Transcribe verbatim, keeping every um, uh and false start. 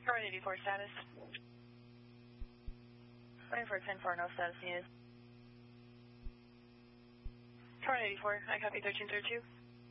Car one eighty-four status. twenty-four ten four, no status needed. Car one eighty-four, I copy thirteen thirty-two.